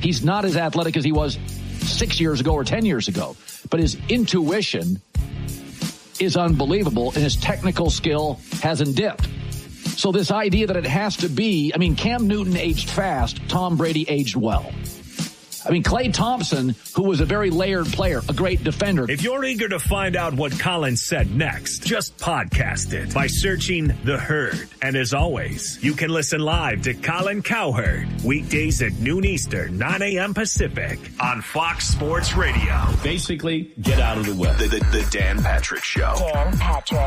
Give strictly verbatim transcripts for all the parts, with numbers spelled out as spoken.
He's not as athletic as he was six years ago or ten years ago, but his intuition is unbelievable, and his technical skill hasn't dipped. So this idea that it has to be, I mean, Cam Newton aged fast, Tom Brady aged well. I mean, Klay Thompson, who was a very layered player, a great defender. If you're eager to find out what Colin said next, just podcast it by searching The Herd. And as always, you can listen live to Colin Cowherd weekdays at noon Eastern, nine a.m. Pacific on Fox Sports Radio. Basically, get out of the way. The, the, the Dan Patrick Show. Dan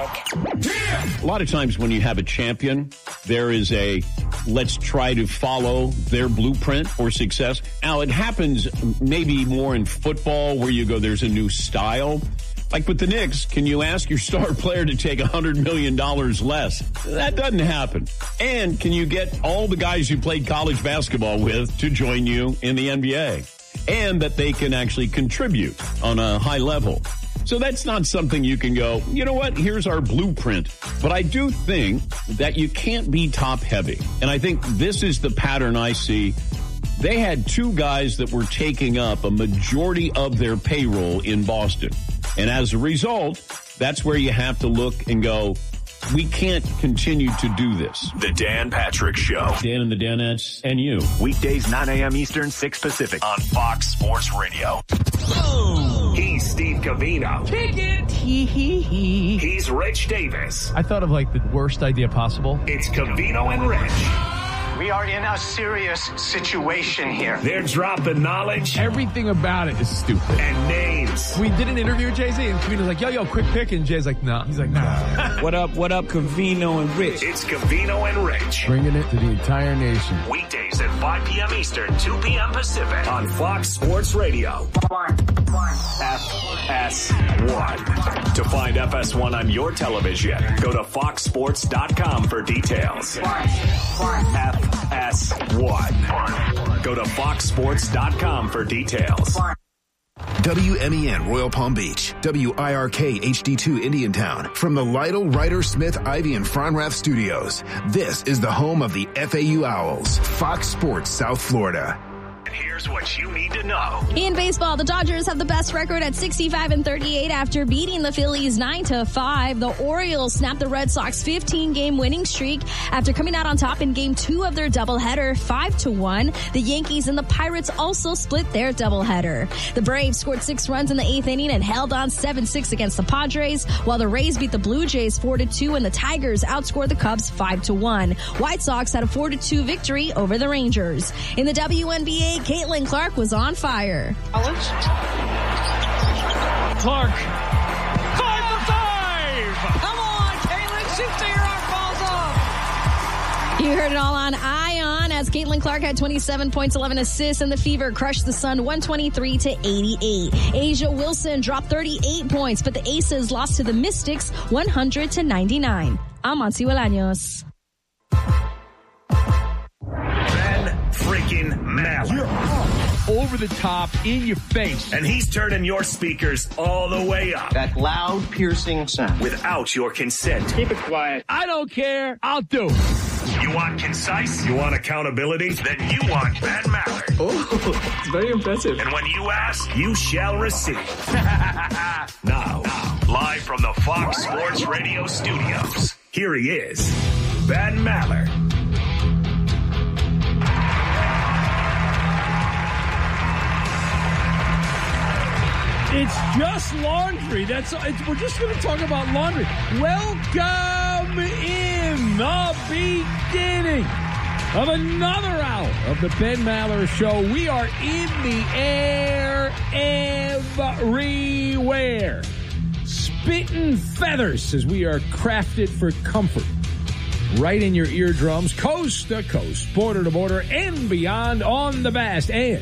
Patrick. A lot of times when you have a champion, there is a let's try to follow their blueprint for success. Now, it happens maybe more in football where you go, there's a new style. Like with the Knicks, can you ask your star player to take one hundred million dollars less? That doesn't happen. And can you get all the guys you played college basketball with to join you in the N B A? And that they can actually contribute on a high level. So that's not something you can go, you know what, here's our blueprint. But I do think that you can't be top heavy. And I think this is the pattern I see. They had two guys that were taking up a majority of their payroll in Boston. And as a result, that's where you have to look and go, we can't continue to do this. The Dan Patrick Show. Dan and the Danettes and you. Weekdays, nine a.m. Eastern, six Pacific on Fox Sports Radio. Boom. He's Steve Covino. Kick it. Hee hee hee. He's Rich Davis. I thought of like the worst idea possible. It's Covino and Rich. We are in a serious situation here. They're dropping knowledge. Everything about it is stupid. And names. We did an interview with Jay-Z, and Covino's like, yo, yo, quick pick. And Jay's like, no. Nah. He's like, nah. What up, what up, Covino and Rich? It's Covino and Rich. Bringing it to the entire nation. Weekdays at five p.m. Eastern, two p.m. Pacific on Fox Sports Radio. One, one. F S one. To find F S one on your television, go to fox sports dot com for details. One, one. F S one. Go to fox sports dot com for details. W M E N Royal Palm Beach, W I R K H D two Indiantown. From the Lytle, Ryder, Smith, Ivy, and Fronrath studios, this is the home of the F A U Owls, Fox Sports South Florida. And here's what you need to know. In baseball, the Dodgers have the best record at sixty-five and thirty-eight after beating the Phillies nine to five. The Orioles snapped the Red Sox fifteen game winning streak after coming out on top in game two of their doubleheader, five to one. The Yankees and the Pirates also split their doubleheader. The Braves scored six runs in the eighth inning and held on seven six against the Padres, while the Rays beat the Blue Jays four to two and the Tigers outscored the Cubs five to one. White Sox had a four to two victory over the Rangers. In the W N B A, Caitlin Clark was on fire. Clark. Five for five! Come on, Caitlin, shoot till your arm falls off! You heard it all on Ion as Caitlin Clark had twenty-seven points, eleven assists, and the Fever crushed the Sun one twenty-three to eighty-eight. Asia Wilson dropped thirty-eight points, but the Aces lost to the Mystics one hundred to ninety-nine. I'm Monty Bolaños. Freaking Maller. You're up, over the top, in your face. And he's turning your speakers all the way up. That loud, piercing sound. Without your consent. Keep it quiet. I don't care. I'll do it. You want concise? You want accountability? Then you want Ben Maller. Oh, it's very impressive. And when you ask, you shall receive. now, now, live from the Fox Sports Radio studios, here he is, Ben Maller. It's just laundry. That's it's, we're just going to talk about laundry. Welcome in the beginning of another hour of the Ben Maller Show. We are in the air everywhere. Spitting feathers as we are crafted for comfort. Right in your eardrums, coast to coast, border to border, and beyond on the vast and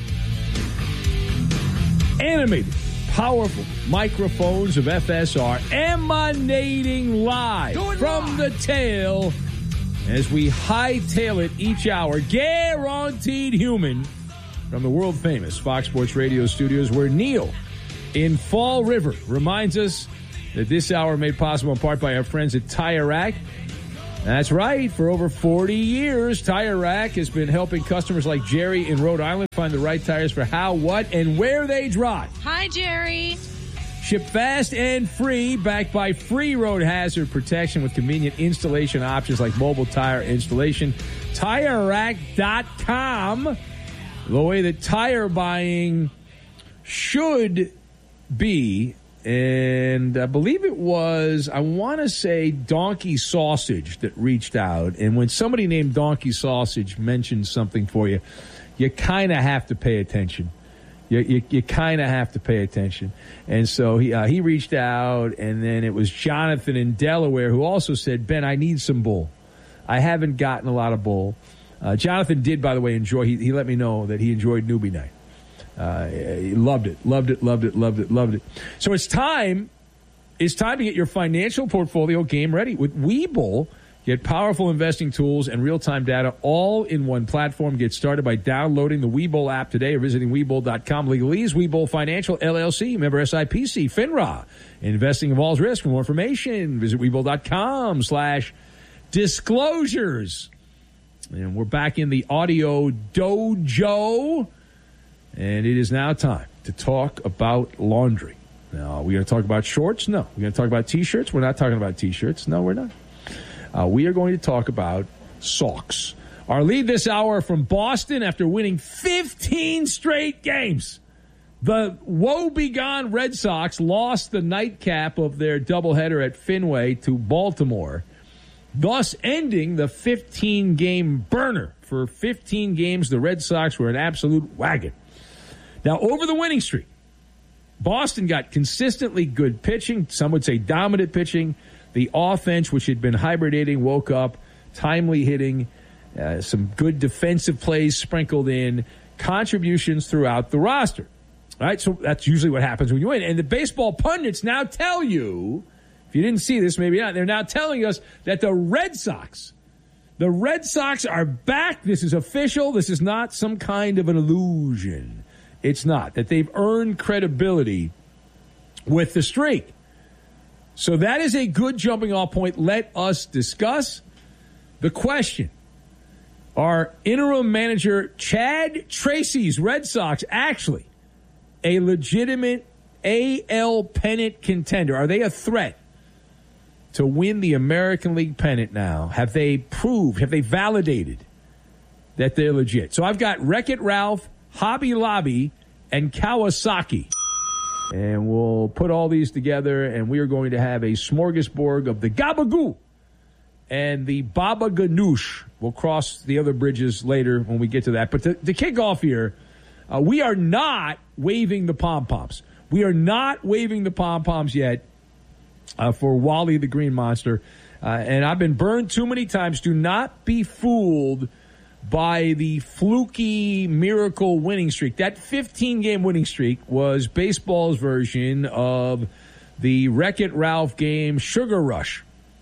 animated, powerful microphones of F S R emanating live from the tail as we hightail it each hour. Guaranteed human from the world-famous Fox Sports Radio studios, where Neil in Fall River reminds us that this hour made possible in part by our friends at Tire Rack. That's right. For over forty years, Tire Rack has been helping customers like Jerry in Rhode Island find the right tires for how, what, and where they drive. Hi, Jerry. Ship fast and free, backed by free road hazard protection with convenient installation options like mobile tire installation. Tire Rack dot com, the way that tire buying should be. And I believe it was, I want to say, Donkey Sausage that reached out. And when somebody named Donkey Sausage mentions something for you, you kind of have to pay attention. You, you, you kind of have to pay attention. And so he uh, he reached out, and then it was Jonathan in Delaware who also said, Ben, I need some bull. I haven't gotten a lot of bull. Uh, Jonathan did, by the way, enjoy, he, he let me know that he enjoyed Newbie Night. Uh, he loved it, loved it, loved it, loved it, loved it. So it's time, it's time to get your financial portfolio game ready. With Webull, get powerful investing tools and real-time data all in one platform. Get started by downloading the Webull app today or visiting Webull dot com. Legalese, Webull Financial, L L C, member S I P C, FINRA. Investing involves risk. For more information, visit Webull dot com slash disclosures. And we're back in the audio dojo. And it is now time to talk about laundry. Now, are we going to talk about shorts? No. We're going to talk about T-shirts? We're not talking about T-shirts. No, we're not. Uh, we are going to talk about socks. Our lead this hour from Boston after winning fifteen straight games. The woe-begone Red Sox lost the nightcap of their doubleheader at Fenway to Baltimore, thus ending the fifteen-game burner. For fifteen games, the Red Sox were an absolute wagon. Now, over the winning streak, Boston got consistently good pitching. Some would say dominant pitching. The offense, which had been hibernating, woke up. Timely hitting. Uh, some good defensive plays sprinkled in. Contributions throughout the roster. All right, so that's usually what happens when you win. And the baseball pundits now tell you, if you didn't see this, maybe not, they're now telling us that the Red Sox, the Red Sox are back. This is official. This is not some kind of an illusion. It's not. That they've earned credibility with the streak. So that is a good jumping off point. Let us discuss the question. Are interim manager Chad Tracy's Red Sox actually a legitimate A L pennant contender? Are they a threat to win the American League pennant now? Have they proved, have they validated that they're legit? So I've got Wreck-It Ralph, Hobby Lobby, and Kawasaki. And we'll put all these together, and we are going to have a smorgasbord of the Gabagoo and the Baba Ganoush. We'll cross the other bridges later when we get to that. But to, to kick off here, uh, we are not waving the pom-poms. We are not waving the pom-poms yet uh, for Wally the Green Monster. Uh, and I've been burned too many times. Do not be fooled by the fluky miracle winning streak. That fifteen-game winning streak was baseball's version of the Wreck-It Ralph game Sugar Rush.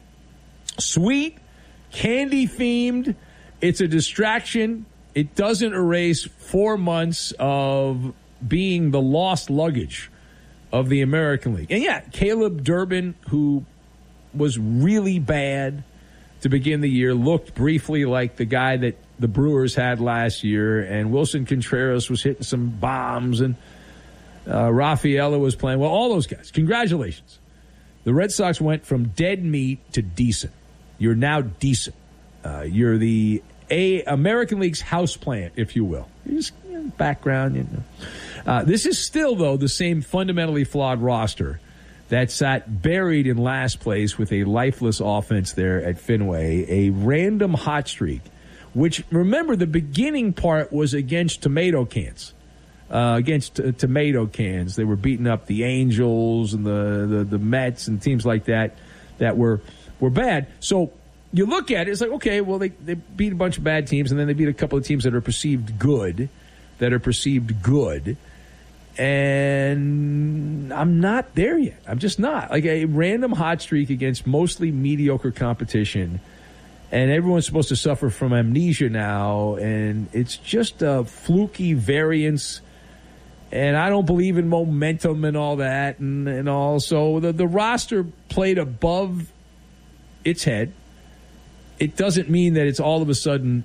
Sweet, candy-themed. It's a distraction. It doesn't erase four months of being the lost luggage of the American League. And, yeah, Caleb Durbin, who was really bad to begin the year, looked briefly like the guy that the Brewers had last year, and Wilson Contreras was hitting some bombs, and uh, Rafaela was playing. Well, all those guys, congratulations. The Red Sox went from dead meat to decent. You're now decent. Uh, you're the a American League's houseplant, if you will. You're just, you know, background. You know. Uh, this is still, though, the same fundamentally flawed roster that sat buried in last place with a lifeless offense there at Fenway, a random hot streak, which, remember, the beginning part was against tomato cans. Uh, against uh, tomato cans. They were beating up the Angels and the, the, the Mets and teams like that that were were bad. So you look at it, it's like, okay, well, they, they beat a bunch of bad teams, and then they beat a couple of teams that are perceived good, that are perceived good. And I'm not there yet. I'm just not. Like a random hot streak against mostly mediocre competition, and everyone's supposed to suffer from amnesia now, and it's just a fluky variance. And I don't believe in momentum and all that, and, and all. So the, the roster played above its head. it doesn't mean that it's all of a sudden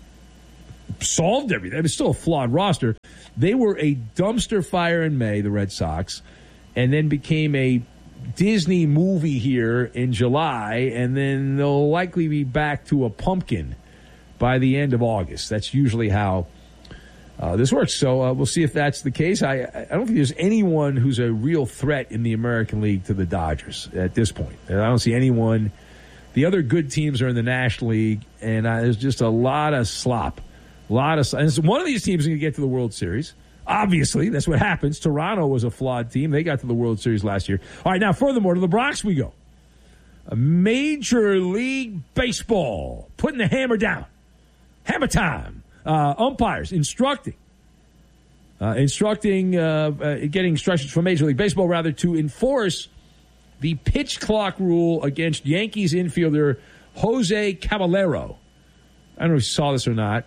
solved everything. It's still a flawed roster. They were a dumpster fire in May, the Red Sox, and then became a Disney movie here in July, and then they'll likely be back to a pumpkin by the end of August. That's usually how uh, this works. So uh, we'll see if that's the case. I, I don't think there's anyone who's a real threat in the American League to the Dodgers at this point. I don't see anyone. The other good teams are in the National League, and uh, there's just a lot of slop. A lot of, and so one of these teams is going to get to the World Series. Obviously, that's what happens. Toronto was a flawed team. They got to the World Series last year. All right, now furthermore, to the Bronx we go. A Major League Baseball putting the hammer down. Hammer time. Uh, umpires instructing, uh, instructing, uh, uh, getting instructions from Major League Baseball, rather, to enforce the pitch clock rule against Yankees infielder Jose Caballero. I don't know if you saw this or not.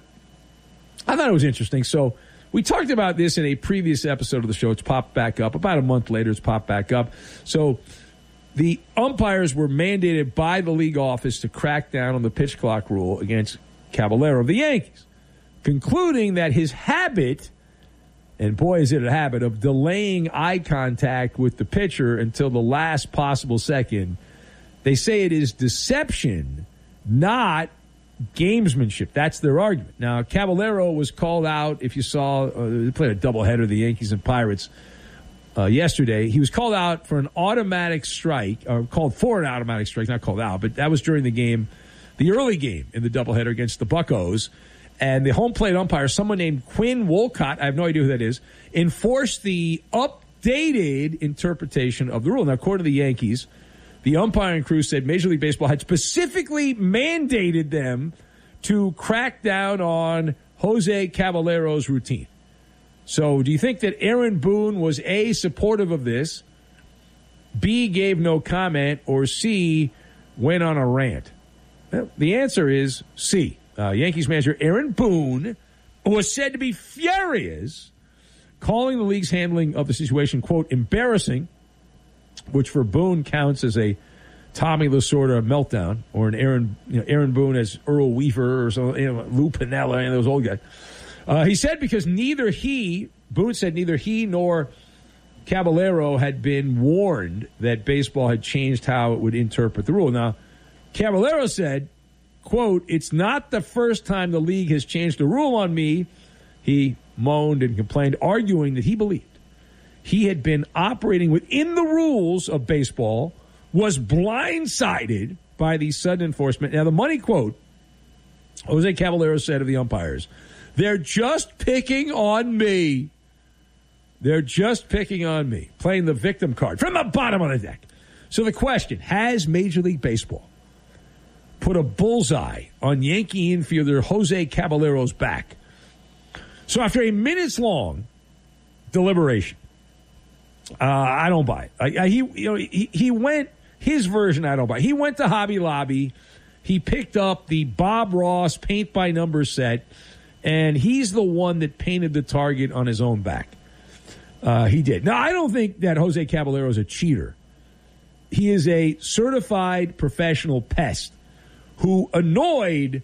I thought it was interesting. So we talked about this in a previous episode of the show. It's popped back up. About a month later, it's popped back up. So the umpires were mandated by the league office to crack down on the pitch clock rule against Caballero of the Yankees, concluding that his habit, and boy is it a habit, of delaying eye contact with the pitcher until the last possible second, they say it is deception, not gamesmanship. That's their argument. Now, Caballero was called out, if you saw, uh, they played a doubleheader, the Yankees and Pirates, uh, yesterday. He was called out for an automatic strike, or called for an automatic strike, not called out, but that was during the game, the early game in the doubleheader against the Buccos. And the home plate umpire, someone named Quinn Wolcott, I have no idea who that is, enforced the updated interpretation of the rule. Now, according to the Yankees, the umpiring crew said Major League Baseball had specifically mandated them to crack down on Jose Caballero's routine. So do you think that Aaron Boone was A, supportive of this, B, gave no comment, or C, went on a rant? Well, the answer is C. Uh, Yankees manager Aaron Boone was said to be furious, calling the league's handling of the situation, quote, embarrassing, which for Boone counts as a Tommy Lasorda meltdown, or an Aaron, you know, Aaron Boone as Earl Weaver, or so, you know, Lou Piniella, and those old guys. Uh, he said because neither he, Boone said neither he nor Caballero had been warned that baseball had changed how it would interpret the rule. Now, Caballero said, quote, it's not the first time the league has changed the rule on me. He moaned and complained, arguing that he believed he had been operating within the rules of baseball, was blindsided by the sudden enforcement. Now, the money quote, Jose Caballero said of the umpires, they're just picking on me. They're just picking on me, playing the victim card from the bottom of the deck. So the question, has Major League Baseball put a bullseye on Yankee infielder Jose Caballero's back? So after a minutes-long deliberation, uh, I don't buy it. I, I, he, you know, he, he went, his version I don't buy. He went to Hobby Lobby. He picked up the Bob Ross paint-by-number set, and he's the one that painted the target on his own back. Uh, he did. Now, I don't think that Jose Caballero is a cheater. He is a certified professional pest who annoyed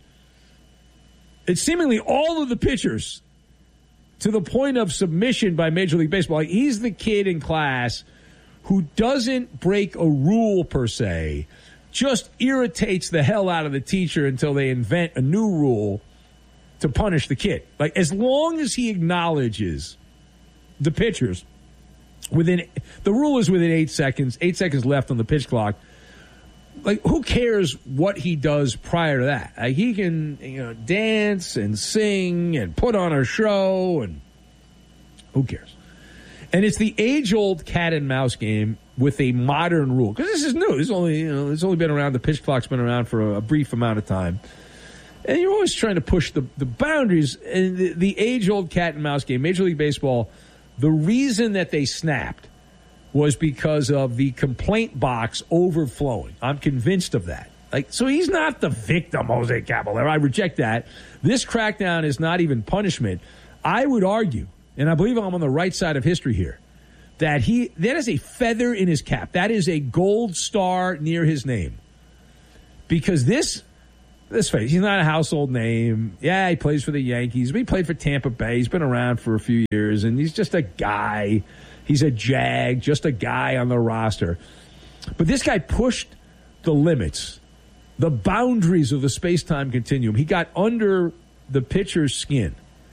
it's seemingly all of the pitchers to the point of submission by Major League Baseball. Like, he's the kid in class who doesn't break a rule per se, just irritates the hell out of the teacher until they invent a new rule to punish the kid. Like, as long as he acknowledges the pitchers within the rule is within eight seconds, eight seconds left on the pitch clock. Like, who cares what he does prior to that? Like, he can, you know, dance and sing and put on a show, and who cares? And it's the age-old cat and mouse game with a modern rule, because this is new. This is only, you know, it's only been around. The pitch clock's been around for a, a brief amount of time, and you're always trying to push the the boundaries. And the, the age-old cat and mouse game, Major League Baseball, the reason that they snapped was because of the complaint box overflowing. I'm convinced of that. Like, so he's not the victim, Jose Caballero. I reject that. This crackdown is not even punishment. I would argue, and I believe I'm on the right side of history here, that he that is a feather in his cap. That is a gold star near his name. Because this let's face it, he's not a household name. Yeah, he plays for the Yankees. But he played for Tampa Bay. He's been around for a few years, and he's just a guy. He's a Jag, just a guy on the roster. But this guy pushed the limits, the boundaries of the space-time continuum. He got under the pitcher's skin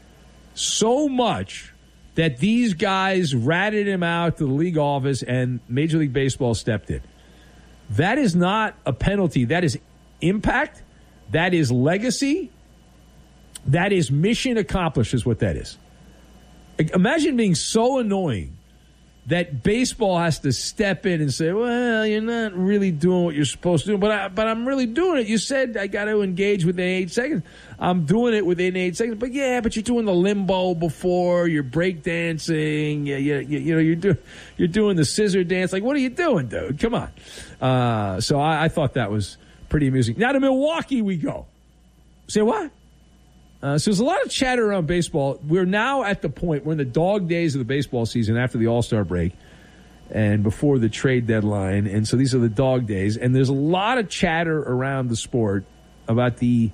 so much that these guys ratted him out to the league office and Major League Baseball stepped in. That is not a penalty. That is impact. That is legacy. That is mission accomplished is what that is. Imagine being so annoying that baseball has to step in and say, well, you're not really doing what you're supposed to do, but, I, but I'm really doing it. You said I got to engage within eight seconds. I'm doing it within eight seconds. But, yeah, but you're doing the limbo before. You're breakdancing. You, you, you, you know, you're, do, you're doing the scissor dance. Like, what are you doing, dude? Come on. Uh, so I, I thought that was pretty amusing. Now to Milwaukee we go. Say what? Uh, so there's a lot of chatter around baseball. We're now at the point, we're in the dog days of the baseball season after the All-Star break and before the trade deadline. And so these are the dog days. And there's a lot of chatter around the sport about the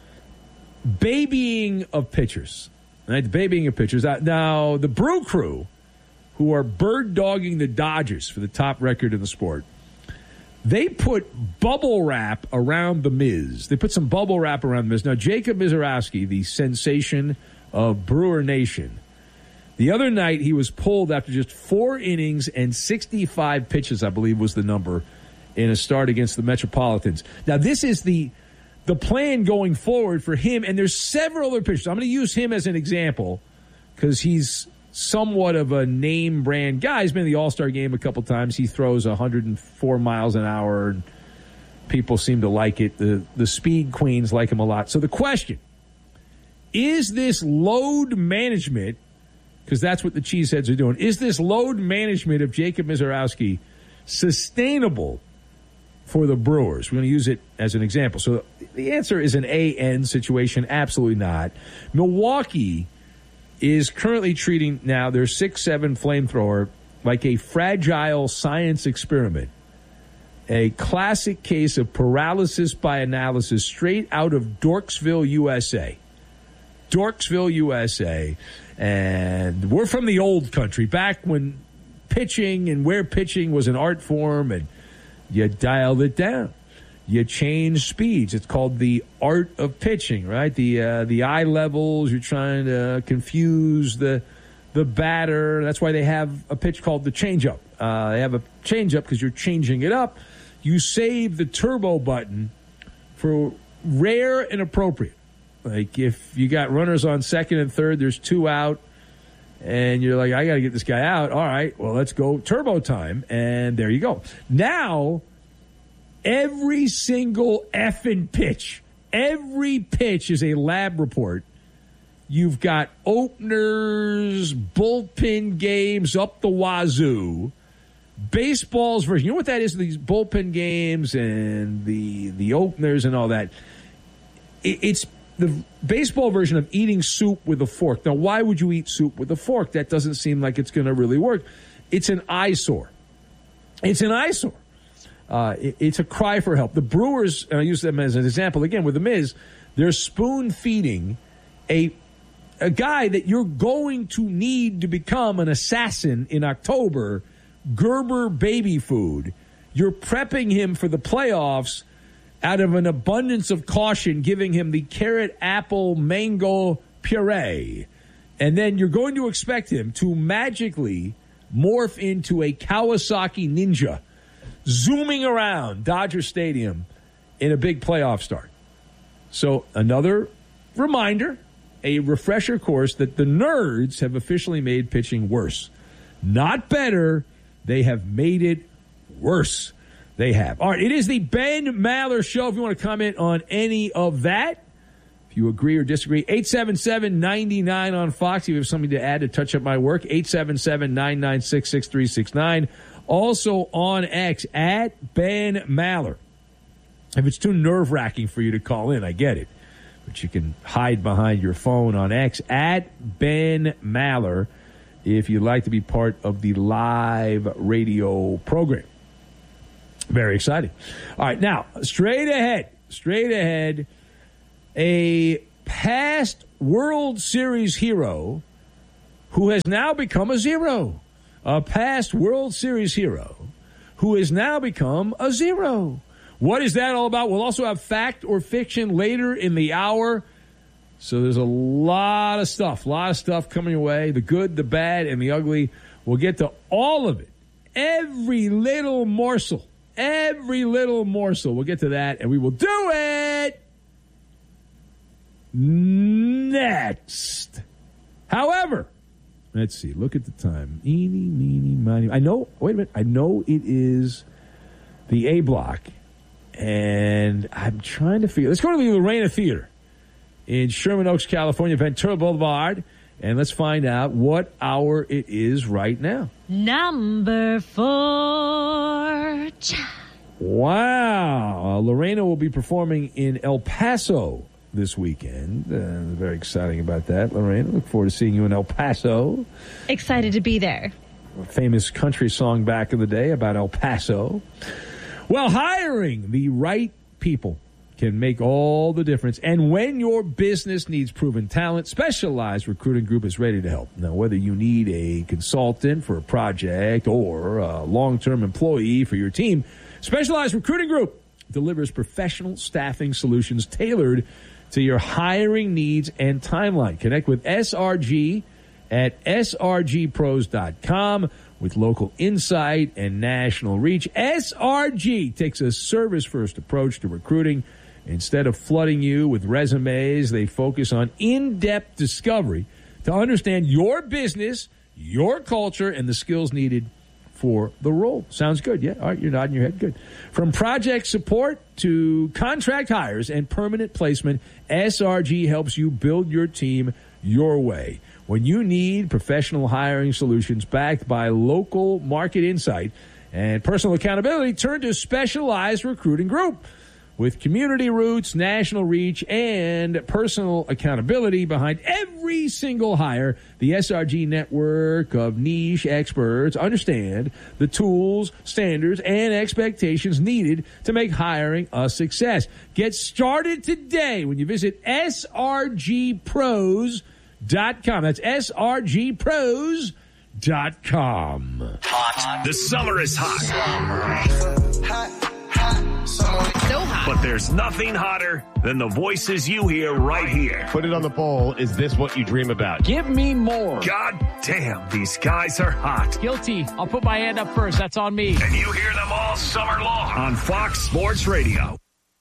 babying of pitchers. Right? The babying of pitchers. Now, the Brew Crew, who are bird-dogging the Dodgers for the top record in the sport, they put bubble wrap around the Miz. They put some bubble wrap around the Miz. Now, Jacob Misiorowski, the sensation of Brewer Nation, the other night he was pulled after just four innings and sixty-five pitches, I believe was the number, in a start against the Metropolitans. Now, this is the the plan going forward for him, and there's several other pitchers. I'm going to use him as an example because he's somewhat of a name brand guy. He's been in the All-Star game a couple times. He throws one hundred four miles an hour, and people seem to like it. The, the speed queens like him a lot. So the question, is this load management, because that's what the cheeseheads are doing, is this load management of Jacob Misiorowski sustainable for the Brewers? We're going to use it as an example. So the answer is an A N situation. Absolutely not. Milwaukee is currently treating now their six seven flamethrower like a fragile science experiment, a classic case of paralysis by analysis straight out of Dorksville, U S A. Dorksville, U S A. And we're from the old country, back when pitching and where pitching was an art form, and you dialed it down. You change speeds. It's called the art of pitching, right? The uh, the eye levels. You're trying to confuse the the batter. That's why they have a pitch called the changeup. Uh, they have a changeup because you're changing it up. You save the turbo button for rare and appropriate. Like if you got runners on second and third, there's two out, and you're like, I got to get this guy out. All right, well, let's go turbo time, and there you go. Now, every single effing pitch, every pitch is a lab report. You've got openers, bullpen games up the wazoo. Baseball's version. You know what that is? These bullpen games and the the openers and all that. It, it's the baseball version of eating soup with a fork. Now, why would you eat soup with a fork? That doesn't seem like it's going to really work. It's an eyesore. It's an eyesore. Uh, it, it's a cry for help. The Brewers, and I use them as an example again with the Miz, they're spoon feeding a a guy that you're going to need to become an assassin in October, Gerber baby food. You're prepping him for the playoffs out of an abundance of caution, giving him the carrot, apple, mango puree. And then you're going to expect him to magically morph into a Kawasaki Ninja, zooming around Dodger Stadium in a big playoff start. So another reminder, a refresher course that the nerds have officially made pitching worse. Not better. They have made it worse. They have. All right, it is the Ben Maller Show. If you want to comment on any of that, if you agree or disagree, eight seven seven, nine nine on Fox. If you have something to add to touch up my work, eight seven seven, nine nine six, six three six nine. Also on X, at Ben Maller. If it's too nerve-wracking for you to call in, I get it. But you can hide behind your phone on X, at Ben Maller, if you'd like to be part of the live radio program. Very exciting. All right, now, straight ahead, straight ahead, a past World Series hero who has now become a zero. A past World Series hero who has now become a zero. What is that all about? We'll also have fact or fiction later in the hour. So there's a lot of stuff, a lot of stuff coming away. The good, the bad, and the ugly. We'll get to all of it. Every little morsel. Every little morsel. We'll get to that, and we will do it next. However, let's see. Look at the time. Eeny, meeny, miny. I know, wait a minute. I know it is the A block, and I'm trying to figure. Let's go to the Lorena Theater in Sherman Oaks, California, Ventura Boulevard, and let's find out what hour it is right now. Number four. Wow. Uh, Lorena will be performing in El Paso this weekend. Uh, very exciting about that, Lorena. Look forward to seeing you in El Paso. Excited to be there. A famous country song back in the day about El Paso. Well, hiring the right people can make all the difference. And when your business needs proven talent, Specialized Recruiting Group is ready to help. Now, whether you need a consultant for a project or a long-term employee for your team, Specialized Recruiting Group delivers professional staffing solutions tailored to your hiring needs and timeline. Connect with S R G at S R G pros dot com. With local insight and national reach, S R G takes a service-first approach to recruiting. Instead of flooding you with resumes, they focus on in-depth discovery to understand your business, your culture, and the skills needed for the role. Sounds good, yeah? All right, you're nodding your head. Good. From project support to contract hires and permanent placement, S R G helps you build your team your way. When you need professional hiring solutions backed by local market insight and personal accountability, turn to Specialized Recruiting Group. With community roots, national reach, and personal accountability behind every single hire, the S R G network of niche experts understand the tools, standards, and expectations needed to make hiring a success. Get started today when you visit S R G pros dot com. That's S R G pros dot com. Hot. The summer is hot. Hot, hot, summer. So hot. But there's nothing hotter than the voices you hear right here. Put it on the poll. Is this what you dream about? Give me more. God damn, these guys are hot. Guilty. I'll put my hand up first. That's on me. And you hear them all summer long on Fox Sports Radio.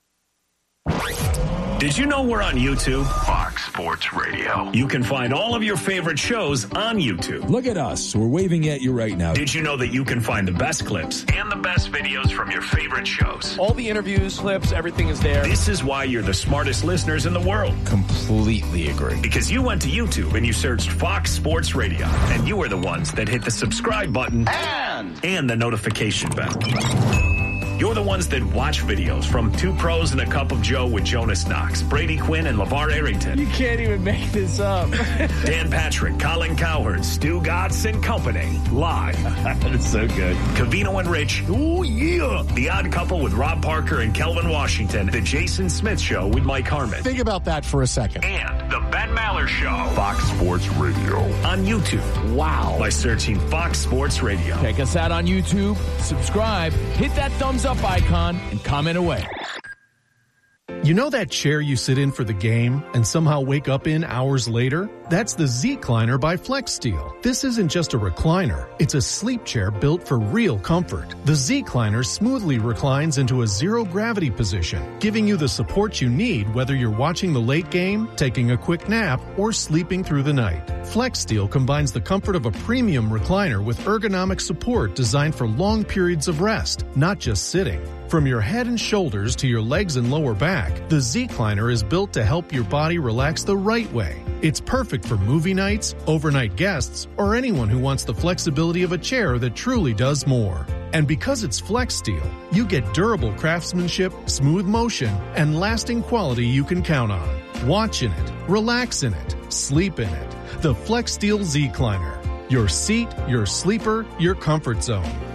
Did you know we're on YouTube? Fox Sports Radio. You can find all of your favorite shows on YouTube. Look at us. We're waving at you right now. Did you know that you can find the best clips and the best videos from your favorite shows? All the interviews, clips, everything is there. This is why you're the smartest listeners in the world. Completely agree. Because you went to YouTube and you searched Fox Sports Radio, and you were the ones that hit the subscribe button And, and the notification bell. You're the ones that watch videos from Two Pros and a Cup of Joe with Jonas Knox, Brady Quinn, and LeVar Arrington. You can't even make this up. Dan Patrick, Colin Cowherd, Stu Gatz and Company. Live. That's so good. Covino and Rich. Oh, yeah. The Odd Couple with Rob Parker and Kelvin Washington. The Jason Smith Show with Mike Harmon. Think about that for a second. And The Ben Maller Show. Fox Sports Radio. On YouTube. Wow. By searching Fox Sports Radio. Check us out on YouTube. Subscribe. Hit that thumbs up icon and comment away. You know that chair you sit in for the game and somehow wake up in hours later? That's the Z-Cliner by FlexSteel. This isn't just a recliner. It's a sleep chair built for real comfort. The Z-Cliner smoothly reclines into a zero-gravity position, giving you the support you need whether you're watching the late game, taking a quick nap, or sleeping through the night. FlexSteel combines the comfort of a premium recliner with ergonomic support designed for long periods of rest, not just sitting. From your head and shoulders to your legs and lower back, the Z-Cliner is built to help your body relax the right way. It's perfect for movie nights, overnight guests, or anyone who wants the flexibility of a chair that truly does more. And because it's FlexSteel, you get durable craftsmanship, smooth motion, and lasting quality you can count on. Watch in it, relax in it, sleep in it. The FlexSteel Z-Cliner. Your seat, your sleeper, your comfort zone.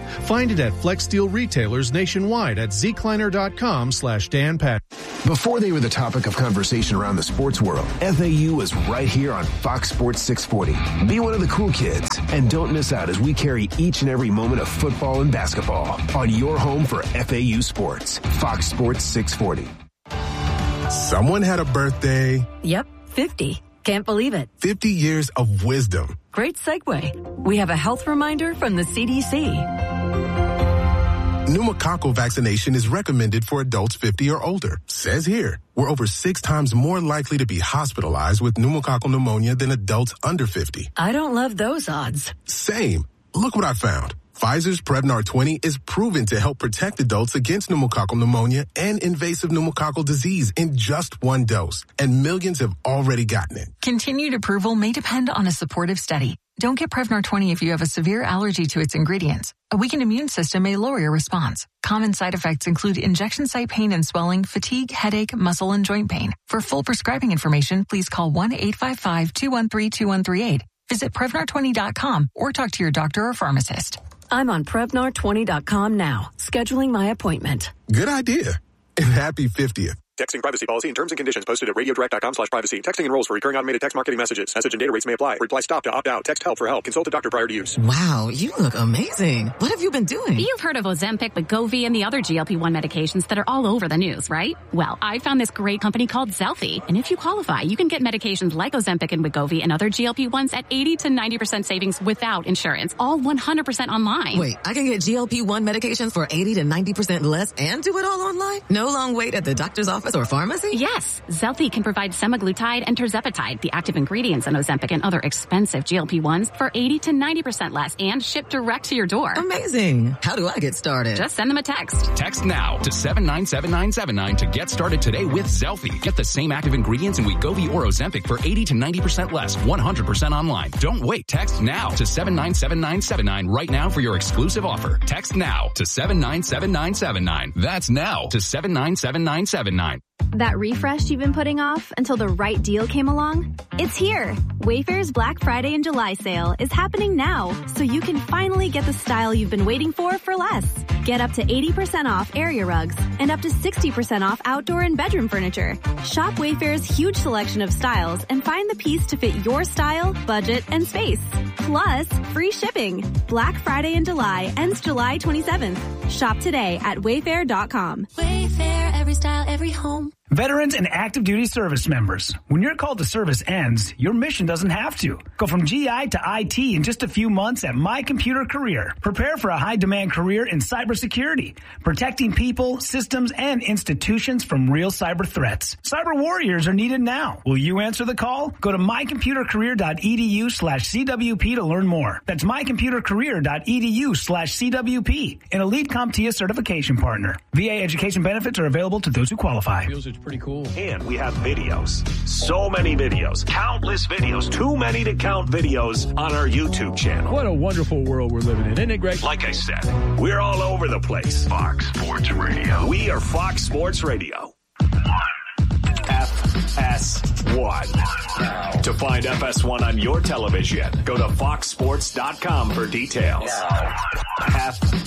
Find it at Flex Steel retailers nationwide at zkleiner.com slash Dan Pat. Before they were the topic of conversation around the sports world, F A U was right here on Fox Sports six forty. Be one of the cool kids and don't miss out as we carry each and every moment of football and basketball on your home for F A U sports. Fox Sports six forty. Someone had a birthday. Yep, fifty. Can't believe it. fifty years of wisdom. Great segue. We have a health reminder from the C D C. Pneumococcal vaccination is recommended for adults fifty or older. Says here, we're over six times more likely to be hospitalized with pneumococcal pneumonia than adults under fifty. I don't love those odds. Same. Look what I found. Pfizer's Prevnar twenty is proven to help protect adults against pneumococcal pneumonia and invasive pneumococcal disease in just one dose. And millions have already gotten it. Continued approval may depend on a supportive study. Don't get Prevnar twenty if you have a severe allergy to its ingredients. A weakened immune system may lower your response. Common side effects include injection site pain and swelling, fatigue, headache, muscle, and joint pain. For full prescribing information, please call one eight five five, two one three, two one three eight. Visit Prevnar twenty dot com or talk to your doctor or pharmacist. I'm on Prevnar twenty dot com now, scheduling my appointment. Good idea. And happy fiftieth. Texting privacy policy and terms and conditions posted at radiodirect.com slash privacy. Texting enrolls for recurring automated text marketing messages. Message and data rates may apply. Reply stop to opt out. Text help for help. Consult a doctor prior to use. Wow, you look amazing. What have you been doing? You've heard of Ozempic, Wegovy, and the other G L P one medications that are all over the news, right? Well, I found this great company called Zelfie. And if you qualify, you can get medications like Ozempic and Wegovy and other G L P ones at eighty to ninety percent savings without insurance. All one hundred percent online. Wait, I can get G L P one medications for eighty to ninety percent less and do it all online? No long wait at the doctor's office or pharmacy? Yeah. Yes, Zelfie can provide semaglutide and tirzepatide, the active ingredients in Ozempic and other expensive G L P ones, for eighty to ninety percent less and shipped direct to your door. Amazing. How do I get started? Just send them a text. Text now to seven nine seven nine seven nine to get started today with Zelfie. Get the same active ingredients in Wegovy or Ozempic for eighty to ninety percent less, one hundred percent online. Don't wait. Text now to seven nine seven nine seven nine right now for your exclusive offer. Text now to seven nine seven nine seven nine. That's now to seven nine seven nine seven nine. That refresh you've been putting off until the right deal came along? It's here. Wayfair's Black Friday and July sale is happening now, so you can finally get the style you've been waiting for for less. Get up to eighty percent off area rugs and up to sixty percent off outdoor and bedroom furniture. Shop Wayfair's huge selection of styles and find the piece to fit your style, budget, and space. Plus, free shipping. Black Friday in July ends July twenty-seventh. Shop today at wayfair dot com. Wayfair, every style, every home. Veterans and active duty service members, when your call to service ends, your mission doesn't have to. Go from G I to I T in just a few months at My Computer Career. Prepare for a high-demand career in cybersecurity, protecting people, systems, and institutions from real cyber threats. Cyber warriors are needed now. Will you answer the call? Go to mycomputercareer.edu slash CWP to learn more. That's mycomputercareer.edu slash CWP, an Elite CompTIA certification partner. V A education benefits are available to those who qualify. Feels it's pretty cool. And we have videos. So many videos. Countless videos. Too many to count videos on our YouTube channel. What a wonderful world we're living in, isn't it, Greg? Like I said, we're all over the place. Fox Sports Radio. We are Fox Sports Radio. F S one. To find F S one on your television, go to fox sports dot com for details. F